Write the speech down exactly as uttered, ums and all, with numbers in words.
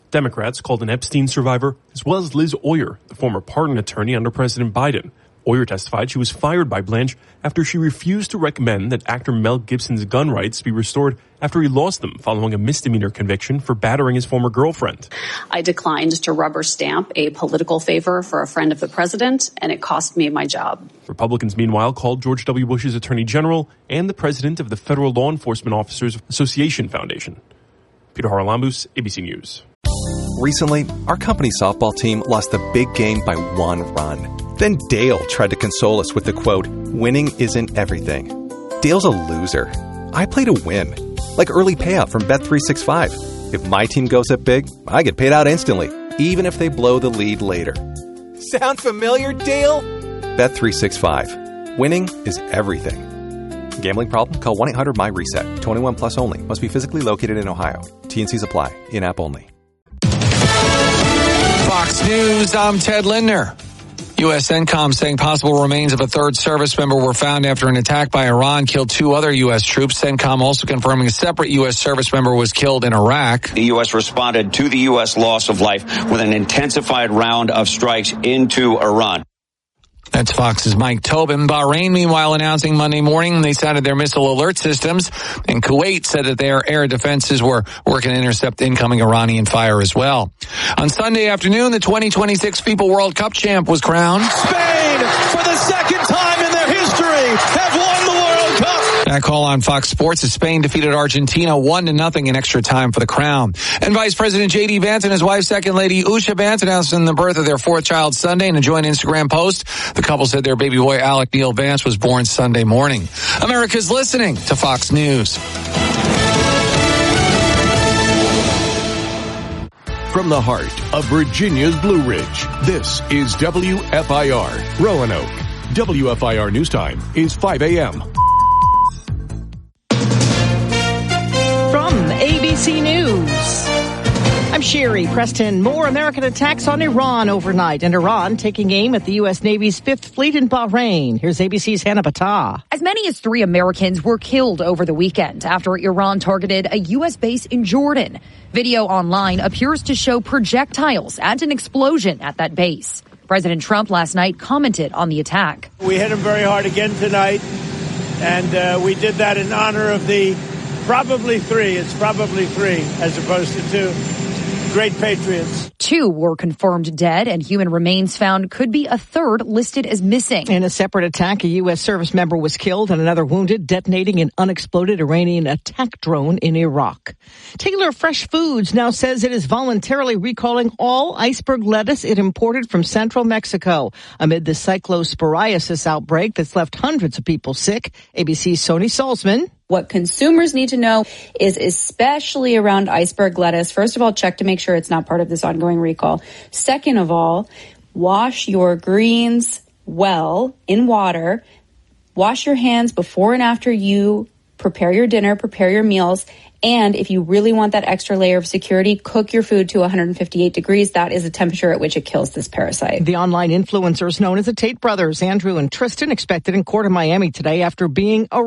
Democrats called an Epstein survivor, as well as Liz Oyr, the former pardon attorney under President Biden. Oyr testified she was fired by Blanche after she refused to recommend that actor Mel Gibson's gun rights be restored after he lost them following a misdemeanor conviction for battering his former girlfriend. I declined to rubber stamp a political favor for a friend of the president, and it cost me my job. Republicans, meanwhile, called George W. Bush's attorney general and the president of the Federal Law Enforcement Officers Association Foundation. Peter Haralambous, A B C News. Recently, our company softball team lost a big game by one run. Then Dale tried to console us with the quote, "Winning isn't everything." Dale's a loser. I play to win. Like early payout from Bet three sixty-five. If my team goes up big, I get paid out instantly, even if they blow the lead later. Sound familiar, Dale? Bet three sixty-five. Winning is everything. Gambling problem? Call one eight hundred M Y reset. twenty-one plus only. Must be physically located in Ohio. T and C's apply. In-app only. Fox News, I'm Ted Lindner. U S CENTCOM saying possible remains of a third service member were found after an attack by Iran killed two other U S troops. CENTCOM also confirming a separate U S service member was killed in Iraq. The U S responded to the U S loss of life with an intensified round of strikes into Iran. That's Fox's Mike Tobin. Bahrain, meanwhile, announcing Monday morning they sounded their missile alert systems. And Kuwait said that their air defenses were working to intercept incoming Iranian fire as well. On Sunday afternoon, the twenty twenty-six FIFA World Cup champ was crowned. Spain, for the second time in their history, have won the World Cup. That call on Fox Sports as Spain defeated Argentina one to nothing in extra time for the crown. And Vice President J D Vance and his wife, Second Lady Usha Vance, announcing the birth of their fourth child Sunday in a joint Instagram post. The couple said their baby boy, Alec Neil Vance, was born Sunday morning. America's listening to Fox News. From the heart of Virginia's Blue Ridge, this is W F I R, Roanoke. W F I R News Time is five a.m. From A B C News, I'm Sherry Preston. More American attacks on Iran overnight, and Iran taking aim at the U S Navy's Fifth Fleet in Bahrain. Here's A B C's Hannah Battah. As many as three Americans were killed over the weekend after Iran targeted a U S base in Jordan. Video online appears to show projectiles and an explosion at that base. President Trump last night commented on the attack. We hit him very hard again tonight, and uh, we did that in honor of the probably three. It's probably three as opposed to two. Great patriots. Two were confirmed dead, and human remains found. Could be a third listed as missing. In a separate attack, a U S service member was killed and another wounded, detonating an unexploded Iranian attack drone in Iraq. Taylor Fresh Foods now says it is voluntarily recalling all iceberg lettuce it imported from central Mexico amid the cyclosporiasis outbreak that's left hundreds of people sick. A B C's Sony Salzman. What consumers need to know is, especially around iceberg lettuce, first of all, check to make sure it's not part of this ongoing recall. Second of all, wash your greens well in water. Wash your hands before and after you prepare your dinner, prepare your meals. And if you really want that extra layer of security, cook your food to one hundred fifty-eight degrees. That is the temperature at which it kills this parasite. The online influencers known as the Tate brothers, Andrew and Tristan, expected in court in Miami today after being arrested.